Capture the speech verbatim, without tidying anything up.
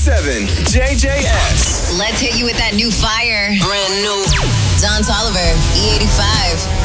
seven, J J S. Let's hit you with that new fire. Brand new. Don Toliver, E eighty-five.